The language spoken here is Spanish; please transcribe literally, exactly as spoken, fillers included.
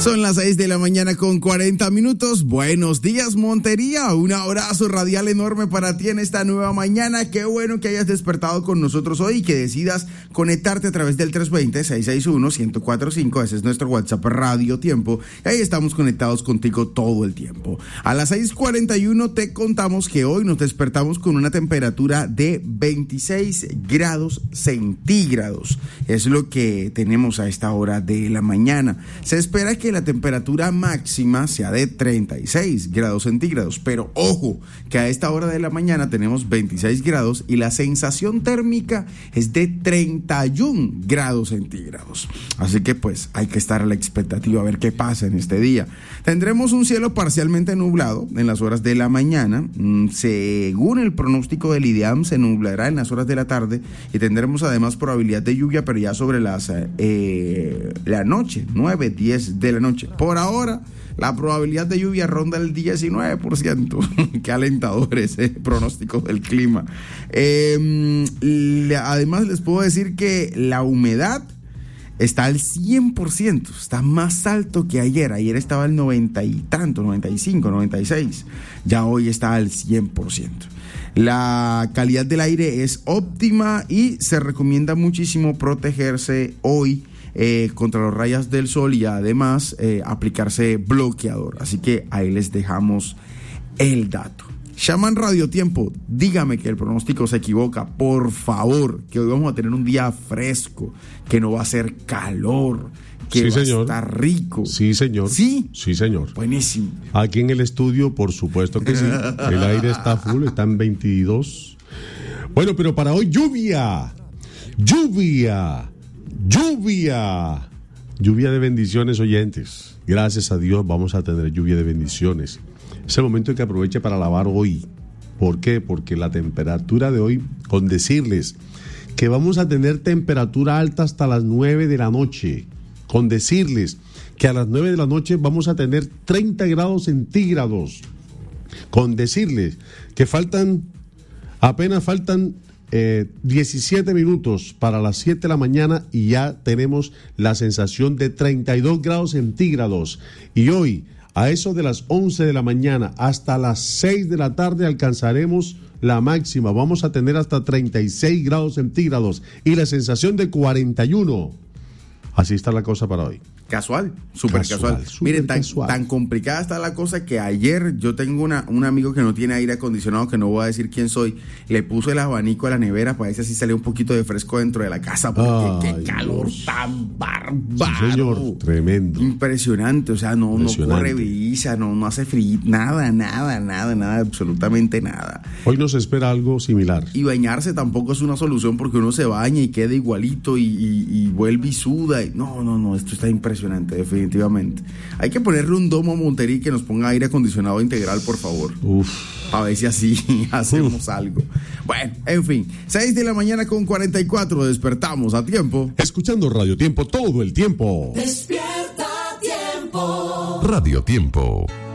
Son las seis de la mañana con cuarenta minutos. Buenos días, Montería. Un abrazo radial enorme para ti en esta nueva mañana. Qué bueno que hayas despertado con nosotros hoy y que decidas conectarte a través del tres dos cero, seis seis uno, uno cero cuatro cinco. Ese es nuestro WhatsApp Radio Tiempo. Y ahí estamos conectados contigo todo el tiempo. A las seis cuarenta y uno te contamos que hoy nos despertamos con una temperatura de veintiséis grados centígrados. Es lo que tenemos a esta hora de la mañana. Se espera que la temperatura máxima sea de treinta y seis grados centígrados, pero ojo, que a esta hora de la mañana tenemos veintiséis grados y la sensación térmica es de treinta y uno grados centígrados. Así que pues hay que estar a la expectativa a ver qué pasa en este día. Tendremos un cielo parcialmente nublado en las horas de la mañana. Según el pronóstico del IDEAM, se nublará en las horas de la tarde y tendremos además probabilidad de lluvia, pero ya sobre las eh, la noche, nueve, diez de la noche. Por ahora, la probabilidad de lluvia ronda el diecinueve por ciento. Qué alentador ese pronóstico del clima. Eh, le, además, les puedo decir que la humedad está al cien por ciento. Está más alto que ayer. Ayer estaba al noventa y tanto, noventa y cinco, noventa y seis. Ya hoy está al cien por ciento. La calidad del aire es óptima y se recomienda muchísimo protegerse hoy Eh, contra los rayos del sol y además eh, aplicarse bloqueador. Así que ahí les dejamos el dato. Shaman Radio Tiempo, dígame que el pronóstico se equivoca, por favor, que hoy vamos a tener un día fresco, que no va a ser calor, que sí, va señor. a estar rico. Sí, señor. ¿Sí? Sí, señor. Buenísimo. Aquí en el estudio, por supuesto que sí. El aire está full, está en veintidós. Bueno, pero para hoy lluvia. Lluvia. Lluvia, lluvia de bendiciones, oyentes. Gracias a Dios vamos a tener lluvia de bendiciones. Es el momento en que aproveche para alabar hoy. ¿Por qué? Porque la temperatura de hoy, con decirles que vamos a tener temperatura alta hasta las nueve de la noche, con decirles que a las nueve de la noche vamos a tener treinta grados centígrados, con decirles que faltan, apenas faltan Eh, diecisiete minutos para las siete de la mañana y ya tenemos la sensación de treinta y dos grados centígrados. Y hoy, a eso de las once de la mañana hasta las seis de la tarde alcanzaremos la máxima. Vamos a tener hasta treinta y seis grados centígrados y la sensación de cuarenta y uno. Así está la cosa para hoy. Casual, súper casual. casual. Miren, tan, casual. tan complicada está la cosa que ayer yo tengo una, un amigo que no tiene aire acondicionado, que no voy a decir quién soy, le puso el abanico a la nevera para ver si así sale un poquito de fresco dentro de la casa, porque Ay, qué calor Dios. tan bárbaro. Sí, señor, tremendo. Impresionante, o sea, no, no corre brisa, no, no hace frío, nada, nada, nada, nada, absolutamente nada. Hoy nos espera algo similar. Y bañarse tampoco es una solución porque uno se baña y queda igualito y, y, y vuelve y suda. Y, no, no, no, esto está impresionante. Definitivamente. Hay que ponerle un domo a Montería que nos ponga aire acondicionado integral, por favor. Uf. A ver si así hacemos Uf. algo. Bueno, en fin, seis de la mañana con cuarenta y cuatro, despertamos a tiempo. Escuchando Radio Tiempo todo el tiempo. Despierta Tiempo. Radio Tiempo.